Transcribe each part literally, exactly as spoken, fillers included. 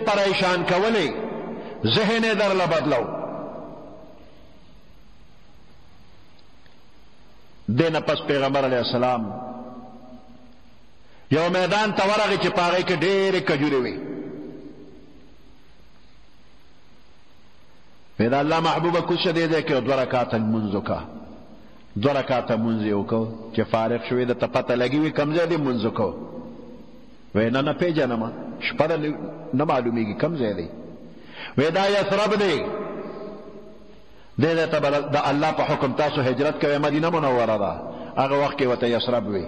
پریشان کولی ذهن در لبدلو دین پس پیغمبر علیہ السلام یو میدان ته ورغی چې پاغې کې ډېرې کجورې وي وی دا الله محبوبه کوڅه دې دی کې دوه رکعاته لمونځ وکړه دوه رکعاته لمونځ یې وکړو چې فارغ شوې د ته پته لګي وي کوم ځای دې لمونځ وکړو وی نه نه پېژنم شپه نه معلومېږي کوم ځای دی وی دا یثرب دی دې دې ته د الله په حکم تاسو هجرت کوئ مدینه منوره ده هغه وخت کې ورته یثرب وي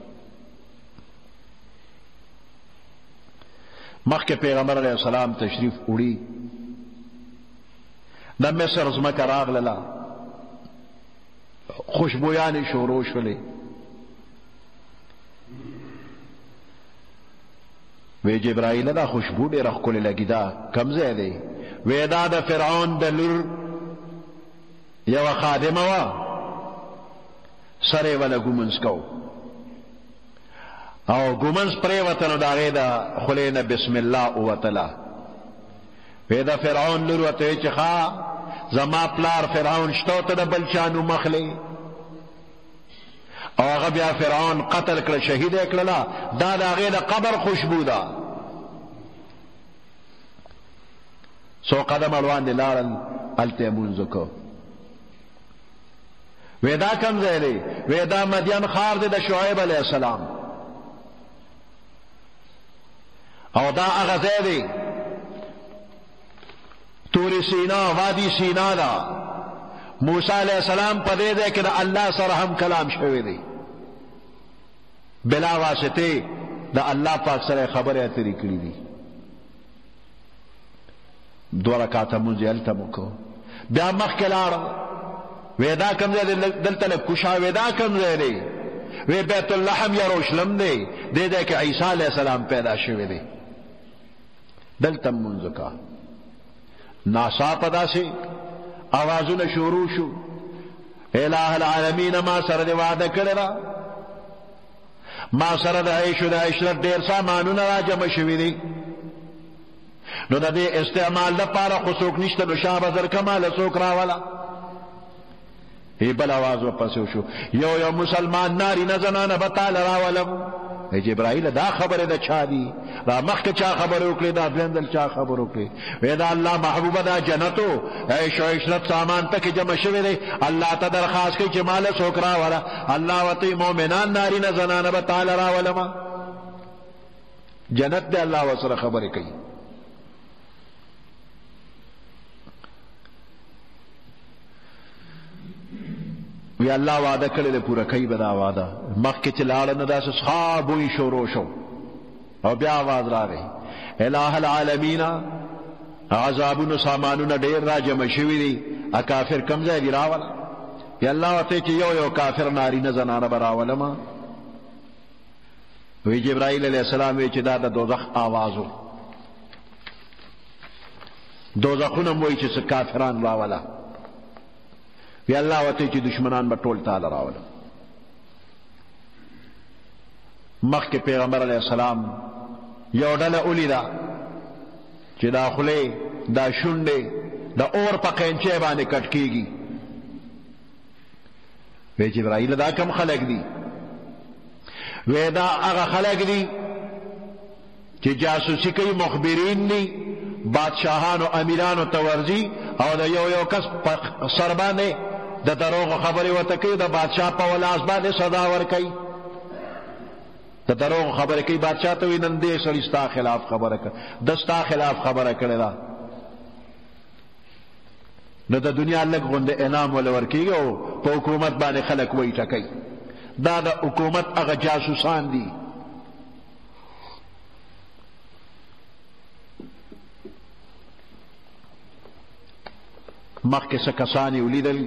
مخکې پیغمبر علیه السلام تشریف وړي د مصر ځمکه راغلله خوشبویانې شروع شولې وی جبرائیل دا خوشبو ډېره ښکلې لګي دا کوم ځای دی وی دا د فرعون د لور یوه خادمه وه سر یې وله ګومنځ کو او ګومنځ پرېوته نو د هغې د خولې نه بسم الله ووتله وی د فرعون لور ورته وی چې ښه زما پلار فرعون شته ته د بل چا نوم اخلې او هغه بیا فرعون قتل کړه شهید یې کړله دا د هغې د قبر خوشبو ده څو قدمه وړاندې لاړل هلته یې لمونځ وکړو وی دا کوم ځای دی وی دا مدین ښار دی د شعیب علیه السلام او دا هغه ځای دی توری سینا وادی سینا دا موسی علیہ السلام په دې ځای کې د الله سره هم کلام شوی دی بلا واسطه د الله پاک سره خبرې اترې کړې دي دوه رکعاته مونځ یې هلته وکړو بیا مخکې لاړم وی دا کوم ځای دی دلته لږ کوشا وی دا کوم ځای دی وی بیت اللحم یروشلم دی دې ځای کې عیسی علیہ السلام پیدا شوی دی دلته مونځ وکړه ناڅاپه داسې آوازونه شروع شو الہ العالمین ما سره دې وعده کړې ده ما سره د عیش و د عشرت ډېر سامانونه را جمع شوي دي نو د دې استعمال لپاره خو څوک نشته نو شاه به زرکمه له څوک راوله ای بل آواز ورپسې وشو یو یو مسلمان نارینه زنانه به تاله راولم ای جبرائیل دا خبره د چا دي را مخکې چا خبره وکړې دا دویم ځل چا خبره وکړې وی دا الله محبوبه دا جنتو عیش و عشرت سامان پکې جمع شوی دی الله ته درخواست کوي چې ماله څوک راوله الله ورته مؤمنان نارینه زنانه به تاله راولمه جنت دی الله ورسره خبرې کوي وی الله وعده کړی دی پوره کوي به دا وعده مخکې چې لاړه نه داسې څښا بوی شروع شو او بیا آواز راغی الہ العالمین عذابونو سامانونه ډېر را جمع شوي دي ا کافر کم ځای دي راوله یا الله ورته چې یو یو کافر نارینه زنانه به راولمه وی جبرائیل علیہ السلام وی چې دا د دوزخ آواز و دوزخونه م وایي چې څه کافران راوله وی الله ورته چې دشمنان به ټول تاله راولم مخکې پیغمبر علیہ السلام یو ډله ولیده چې دا خولې دا شونډې د اور په قینچې باندې کټ کېږي وی جبرائیل دا کم خلق دي وی دا هغه خلق دي چې جاسوسي کوي مخبرین دي بادشاهانو امیرانو ته ورځي او د یو یو کس په سر باندې د دروغو خبرې ورته کوي د بادشاه په ولاس باندې صدا ورکوي د دروغو خبرې کوي بادشاه ته وایي نن دې سړي ستا خلاف خبره کړه ده ستا خلاف خبره کړې ده نو د دنیا لږ غوندې انعام وله ورکېږي او په حکومت باندې خلک وایي ټکوي دا د حکومت هغه جاسوسان دي مخکې څه کسان یې ولیدل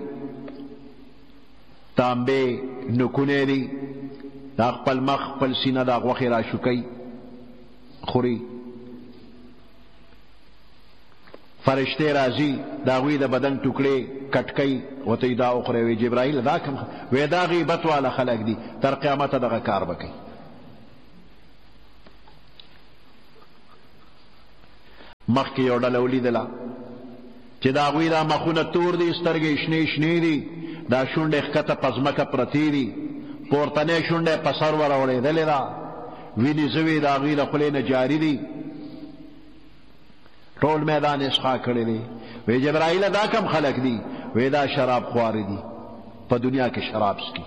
تانبې نکونه دي دا خپل مخ خپل سینه دا غوښې را شوکوي خوري فرشتې راځي د هغوی د بدن ټوکړې کټ کوي ورته دا وخورئ وی جبرائیل دا کوم وی دا غیبت والا خلک دي تر قیامته دغه کار به کوي مخکې یو ډله ولیدله چې د هغوی دا مخونه تور دي، سترګې شنې شنې دي، دا شونډې ښکته په ځمکه پرتې دي، پورتنۍ شونډه په سر وراوړېدلې ده، وینې زوی د هغوی له خولې نه جاري دي، ټول میدان یې څښا کړی دی. وی جبرائیله دا کم خلک دي؟ وی دا شراب خواره دي، په دنیا کې شراب څکي.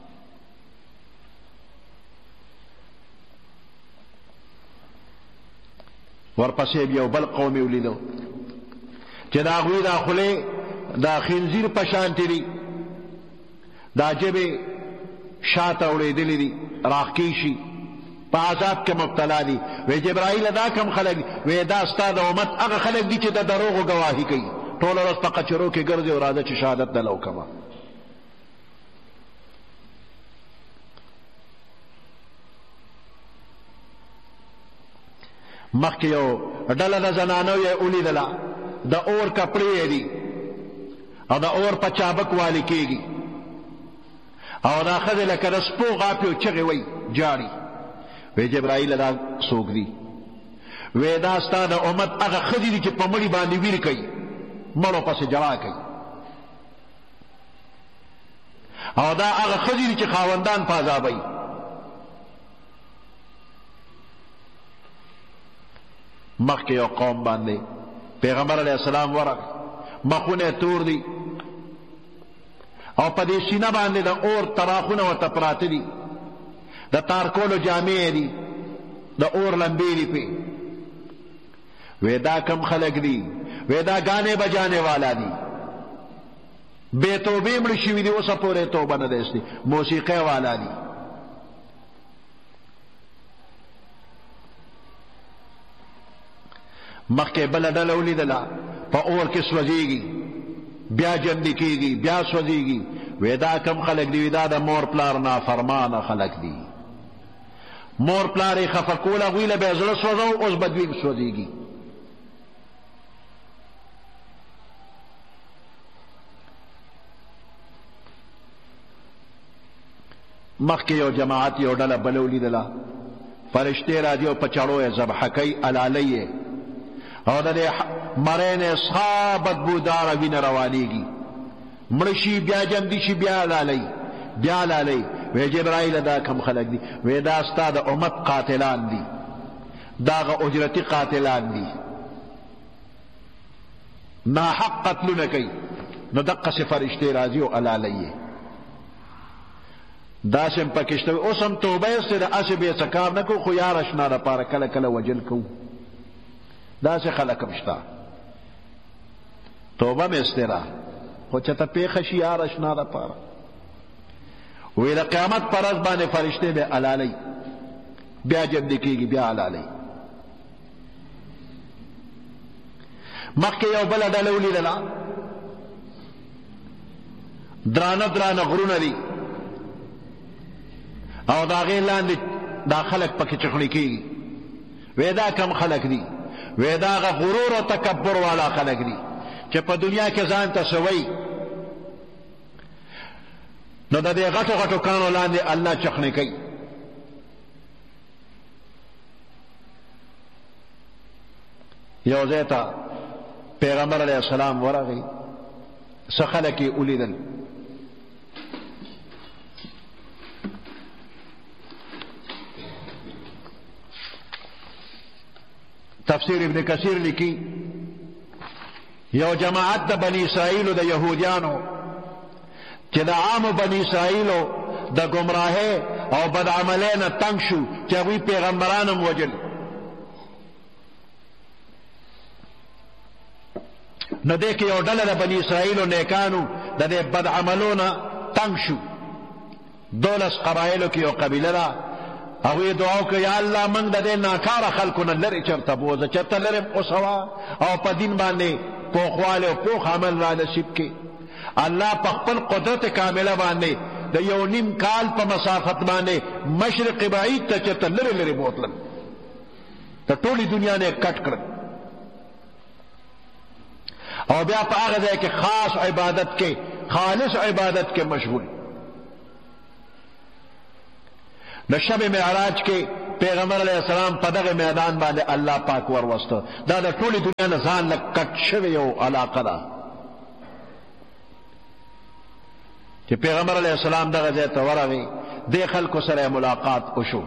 ورپسې یو بل قوم یې ولیدو چې د هغوی دا خولې د خنزیر په شانتې دي، دا ژبې شاته وړېدلې دي، راښکې شي، په عذاب کې مبتلا دي. وی جبرائیل دا کم خلک دي؟ وی دا ستا د امت هغه خلک دي چې د دروغو ګواهي کوي، ټوله ورځ په قچرو کې ګرځي او راځه چې شهادت دله وکړه. مخکې یو ډله د زنانو یې ولیدله، د اور کپړې یې دي او د اور په چابک والي کېږي، او دا ښځې لکه د سپو غاپې او چغې وی جاړي. وی جبرائیل دا څوک دي؟ وی دا ستا د امت هغه ښځې دي چې په مړي باندې ویر کوي، مړو پسې جړا کوي، او دا هغه ښځې دي چې خاوندان په عذابوي. مخکې یو قوم باندې پیغمبر علیه السلام ورغی، مخونه تور دي او په دې سینه باندې د اور تراخونه ورته پراته دي، د تارکولو جامې دي، د اور لمبې دي پې. وی دا کم خلک دي؟ وی دا ګانې بجانې والا دي، بې توبې مړه شوي دي، اوسه پورې توبه نه ده ایستې، موسیقۍ والا دي. مخکې بله ډله ولیدله په اور کې سوځېږي، بیا جندې کېږي، بیا سوځېږي. وی دا کم خلک دي؟ وی دا د مور پلار نافرمانه خلک دي، مور پلار یې خفه کول، هغوی له به یې زړه سوځو، اوس به دوی سوځېږي. مخکې یو جماعت یو ډله بله ولیدله، فرشتې راځي او په چړو یې ذبحه کوي، الالی یې، او د دې مرۍ نه څښا بدبوداره وینه روانېږي، مړه شي، بیا جندي شي، بیا الالی، بیا الالی. وی جبرائیل دا کم خلق دی؟ وی دا ستا د امت قاتلان دی، داغه اجرتی قاتلان دی، ناحق قتلونه کوي. نو دقسې فرشتې راځي او الالی یې داسې هم پکې شته. اوس هم توبه یې د اسې بې څه کار نه کوو، خو یار اشنا دپاره کله کله وجل کوو، داسې خلک هم شته. توبه مې استره، خو چېته پېښه شي یار اشنا دپاره. وی د قیامت پر ورځ باندې فرشتې به الالی، بیا جندې کېږي، بیا الالی. مخکې یو بله ډله ولیدله، درانه درانه غرونه دي او د هغې لاندې دا خلک پکې چخڼې کېږي. وی دا کم خلک دي؟ وی دا هغه غرور او تکبر والا خلک دي چې په دنیا کې ځان ته سوی، نو د دې غټو غټو کانو لاندې الله چخڼې کوي. یو ځای ته پیغمبر علیه السلام ورغی، څه خلک یې ولیدل، تفسیر ابن کثیر لیکي یو جماعت د بنی اسرائیلو د یهودیانو چې د عامو بنی اسرائیلو د گمراهۍ او بدعملۍ نه تنګ شو چې هغوی پیغمبران هم وجل. نو دې کې یو ډله د بنی اسرائیلو نیکانو د دې بدعملو نه تنګ شو. دولس قبایلو کې یو قبیله ده، هغوی دعا وکړه یا الله موږ د دې ناکاره خلکو نه لرې چېرته بوځه، چېرته لرې اوسوه او په دین باندې پوخوالی او پوخ عمل را نصیب کړي. الله په خپل قدرت کامله باندې د یو نیم کال په مسافت باندې مشرق بعید ته چېرته لرې لرې بوتلل، د ټولې دنیا نه یې کټ کړل او بیا په هغه ځای کې خاص عبادت کې، خالص عبادت کې مشغول. د شب معراج کې پیغمبر علیہ السلام په دغه میدان باندې الله پاک وروسته. دا د ټولې دنیا نه ځان له کټ شوې یو علاقه ده چې پیغمبر علیہ السلام دغه ځای ته ورغی، دې خلکو سره ملاقات وشو.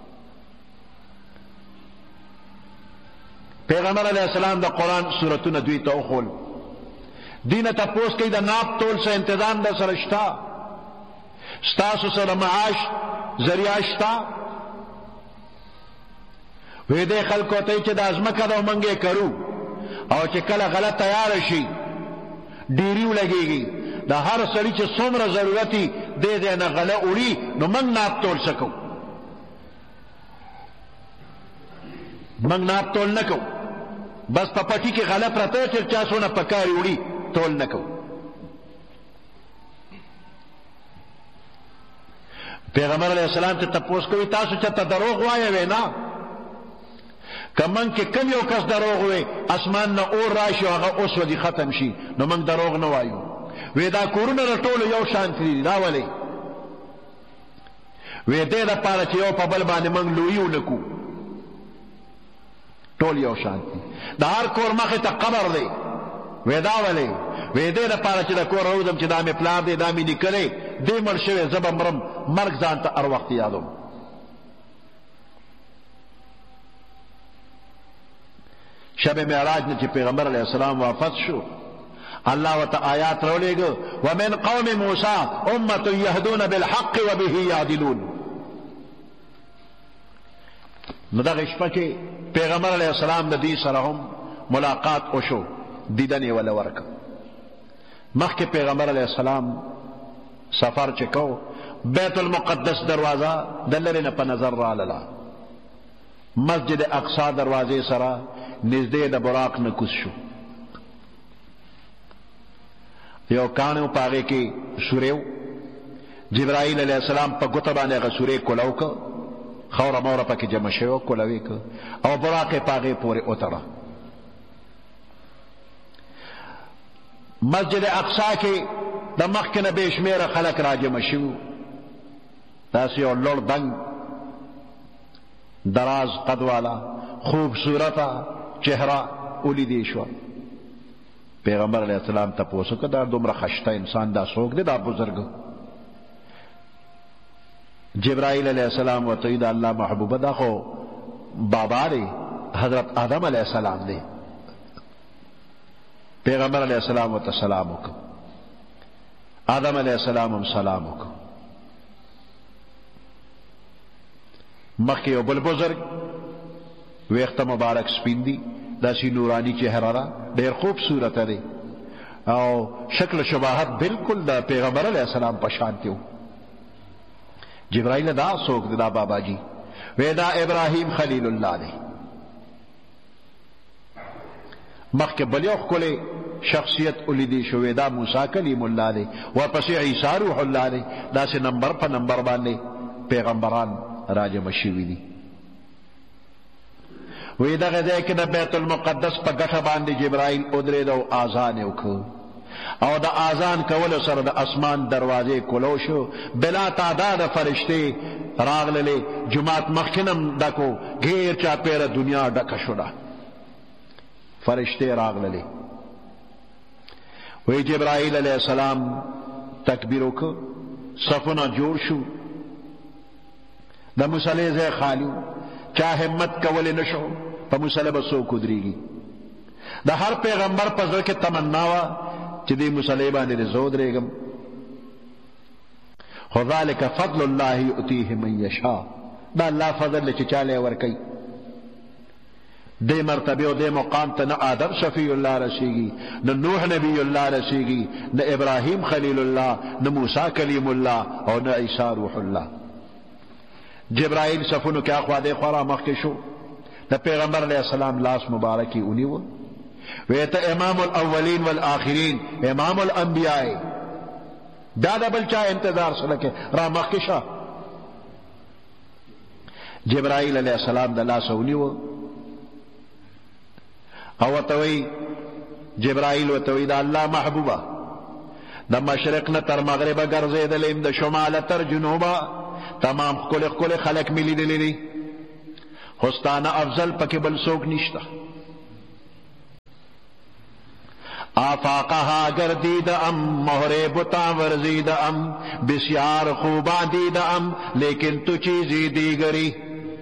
پیغمبر علیہ السلام د قرآن سورتونه دوی ته وښول. دینه تپوس کوي د ناب تول څه انتظام در سره شته؟ ستاسو سره معاش ذریعه شته؟ وی دې خلکو ته چې د ازمکه د منګې کرو او چې کله غلط تیار شي ډیری ولګيږي، د هر سړي چې څومره ضرورتي دې دې نه غله وړي نو موږ ناب تول سکو، موږ ناب تول نه کوو، بس په پټي کې غله پرته چې چا څونه پکاري وړي تول نه کوو. پیغمبر علیہ السلام ته تپوس کوي تاسو چاته دروغ وایې نه؟ کمن کې کم یو کس دروغ وي اسمان نه اور راشي هغه اوس ودی ختم شي نو موږ دروغ نه وایو. وی دا کورونه ټول یو شان دي، دا ولې؟ وی دې د پاره چې یو په بل باندې موږ لویو نکو، ټول یو شان دي. د هر کور مخې ته قبر دی، وی دا ولې؟ وی دې د پاره چې د کور روزم چې دا مې پلار دی دا مې نیکلی دې مړ شوی زه به مرم، مرګ ځان ته هر وخت یادوم. شب معراج نه چې پیغمبر علیہ السلام وافت شو، الله وت آیات راولېګو ومن قوم موسی امه يهدون بالحق وبه يعدلون. نو دغه شپه کې پیغمبر علیہ السلام د دې سره هم ملاقات وشو، دیدنې ولا ورک. مخکې پیغمبر علیہ السلام سفر چې کو بیت المقدس دروازه د لرې نه په نظر رااله، مسجد اقصی دروازې سره نږدې د براق نه کوز شو. یو کانو پاغه کې سوریو جبرائیل علیہ السلام په ګوته باندې هغه سورې کولاو که خوره موره پکې جمع شوی کولاوي که او براق پاغه پورې اوتره. مسجد اقصی کې د مخکې نه بې شمېره خلک را جمع شوي، داسې یو لوړ دنګ دراز قد والا خوبصورته چهره ولیدې شوه. پیغمبر علیہ السلام تپوس وکړه دا دومره خشته انسان دا څوک دی؟ دا بزرګ. جبرائیل علیہ السلام ورته وایي دا الله محبوبه دا خو بابا دی، حضرت آدم علیہ السلام دی. پیغمبر علیہ السلام ورته سلام وکړه، آدم علیہ السلام هم سلام وکړه. مخکې یو بل بزرګ ویخته مبارک سپین دی، داسې نورانی چهره ده، ډېر خوبصورت دی او شکل شباهت بالکل د پیغمبر علیہ السلام په شان دی. جبرائیل دا څوک دی؟ دا بابا جی. وی دا ابراهیم خلیل الله دی. مخکې بل یو ښکلی شخصیت ولیدی شوی دا موسی کلیم الله دی، ورپسې عیسی روح الله دی. داسې نمبر په نمبر باندې پیغمبران راجمع شوي دي. وی دغه ځای کې د بیت المقدس په ګټه باندې جبرائیل ودرېد او اذان یې وکړ او د اذان کولو سره د اسمان دروازې کولو شو، بلا تعداد فرشتې راغللې، جماعت مخکنم ډکو، غیر چاپېره دنیا ډکه شوه، فرشتې راغللې. وی جبرائیل علیہ السلام تکبیر وکړ، صفونه جوړ شو، د مصلی ځای خالی، چا همت کولی نشو په مصلی به څوک ودرېږي. د هر پیغمبر په زړه کې تمنا وه چې دې مصلی باندې زه ودرېږم. خو ذلک فضل الله یؤتیه من یشاء، دا الله فضل دی چې چاله یې ورکوي. دې مرتبه او دې مقام ته نه آدم شفیع الله رسیږي، نه نوح نبی الله رسیږي، نه ابراهیم خلیل الله، نه موسی کلیم الله او نه عیسی روح الله. جبرائیل صفونو کې اخوا دې خورا مخکې شو، د پیغمبر علیہ السلام لاس مبارکی ونیو، ویته امام الاولین والآخرین، امام الانبیاء، دا د بل چا انتظار سره کې را مخکې شه. جبرائیل علیہ السلام د لاس ونیو او ورته وایي جبرائیل ورته وایي د الله محبوبه د مشرق نه تر مغربه ګرځېدلې، د شماله تر جنوبه تمام ښکلې ښکلې خلک مې لیدلي دي. خستانه افضل پکې بل څوک نشته. آفاقها گردیده ام مهر بتا ورزیده ام بسیار خوبا دیده ام لیکن تو چیزی دیگری.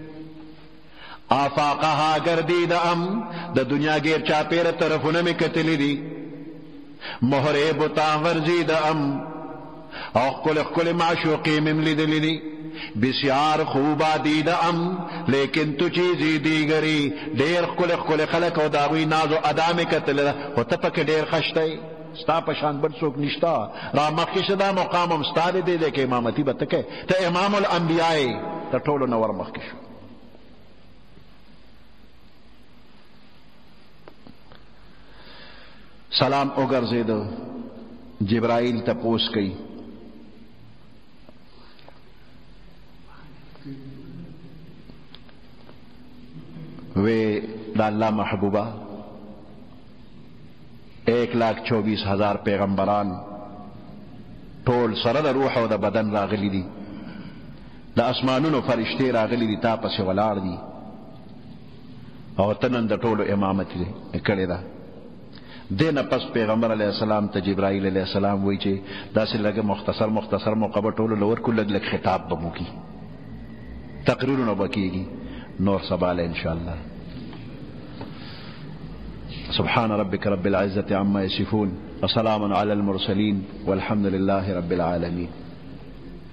آفاقها گردیده ام د دنیا گیر چاپیر طرفونه می کتلی دی. مهر بتا ورزیده ام او کل کل معشوقی مم لیدلی دی. بسیار خوبا دیده ام لیکن تو چیزی دیگری. دیر کل کل خلق او داوی ناز و ادا می کتل دا خو ته پکې ډیر خشته ستا پشان بل څوک نشتا. را مخکې شدا مقام هم ستا دی دی کې امامتي به ته کې ته امام الانبیاء ته ټولو نور مخکې شو. سلام وګرځېده جبرائیل تپوس کوي وے دا اللہ محبوبہ ایک لاکھ چوبیس ہزار پیغمبران ټول سره د روح او د بدن راغلی دي. د اسمانونو فرشتې راغلی دي تا پسې ولاړ دي او ته نن د ټولو امامت کړې ده. دې نه پس پیغمبر علیه السلام ته جبرائیل علیه السلام وایي چې داسې لږه مختصر مختصر موقع به ټولو له ورکړو لږ لږ خطاب به مو کي تقریرونه به کېږي نور سباله انشاءالله. سبحان ربك رب العزة عما يصفون وسلام على المرسلين والحمد لله رب العالمين.